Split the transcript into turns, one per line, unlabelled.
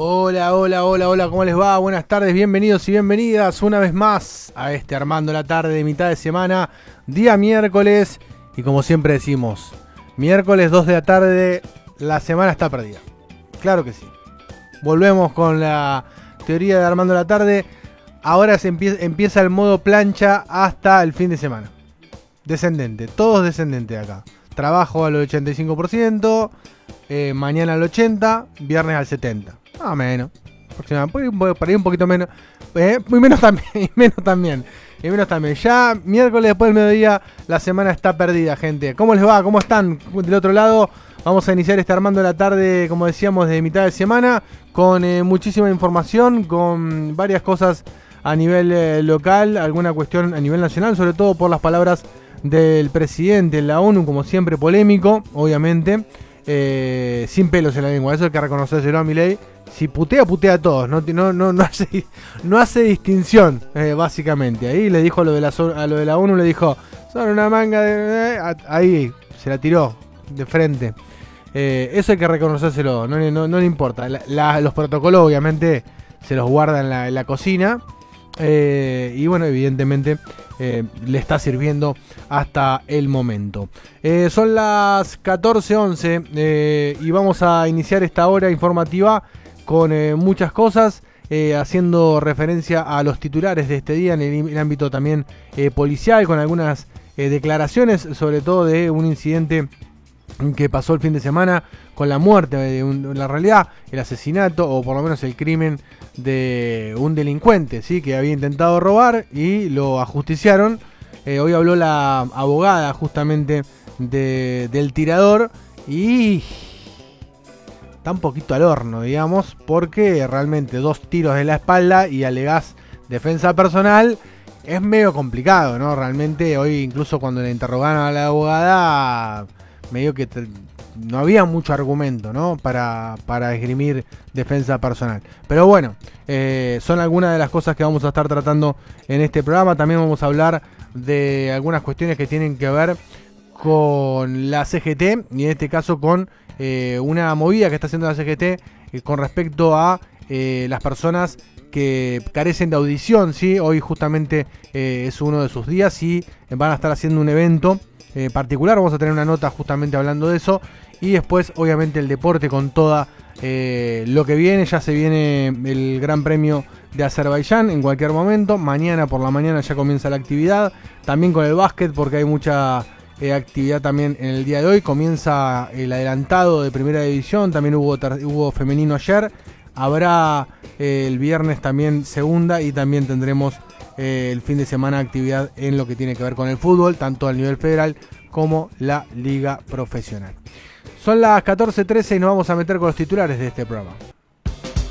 Hola, hola, hola, hola, ¿cómo les va? Buenas tardes, bienvenidos y bienvenidas una vez más a este Armando la Tarde de mitad de semana, día miércoles, y como siempre decimos, miércoles 2 de la tarde, la semana está perdida. Claro que sí. Volvemos con la teoría de Armando la Tarde. Ahora empieza el modo plancha hasta el fin de semana. Descendente, todos descendentes acá. Trabajo al 85%, mañana al 80%, viernes al 70%. Más o menos. Por ahí un poquito menos. Y menos también. Y menos también. Ya miércoles después del mediodía la semana está perdida, gente. ¿Cómo les va? ¿Cómo están? Del otro lado vamos a iniciar este Armando la Tarde, como decíamos, de mitad de semana. Con muchísima información, con varias cosas a nivel local, alguna cuestión a nivel nacional, sobre todo por las palabras del presidente de la ONU, como siempre polémico, obviamente. Sin pelos en la lengua, eso hay que reconocerlo a Milei. Si putea a todos, no hace distinción, básicamente. Ahí le dijo a lo de la ONU, le dijo, son una manga de... ahí, se la tiró de frente. Eso hay que reconocérselo, no le importa. Los protocolos obviamente se los guarda en la cocina. Y bueno, evidentemente le está sirviendo hasta el momento. Son las 14:11 y vamos a iniciar esta hora informativa con muchas cosas, haciendo referencia a los titulares de este día en el ámbito también policial, con algunas declaraciones, sobre todo de un incidente que pasó el fin de semana con la muerte, en la realidad el asesinato o por lo menos el crimen de un delincuente, ¿sí? Que había intentado robar y lo ajusticiaron. Hoy habló la abogada justamente del tirador y está un poquito al horno, digamos, porque realmente 2 tiros en la espalda y alegás defensa personal es medio complicado, ¿no? Realmente hoy, incluso cuando le interrogaron a la abogada, medio que no había mucho argumento, ¿no? para esgrimir defensa personal. Pero bueno, son algunas de las cosas que vamos a estar tratando en este programa. También vamos a hablar de algunas cuestiones que tienen que ver con la CGT, y en este caso con una movida que está haciendo la CGT con respecto a las personas que carecen de audición, ¿sí? Hoy justamente es uno de sus días y van a estar haciendo un evento particular. Vamos a tener una nota justamente hablando de eso. Y después, obviamente, el deporte con toda lo que viene. Ya se viene el Gran Premio de Azerbaiyán en cualquier momento. Mañana por la mañana ya comienza la actividad. También con el básquet, porque hay mucha actividad también en el día de hoy. Comienza el adelantado de primera división. También hubo femenino ayer. Habrá el viernes también segunda. Y también tendremos el fin de semana actividad en lo que tiene que ver con el fútbol, tanto al nivel federal como la liga profesional. Son las 14:13 y nos vamos a meter con los titulares de este programa.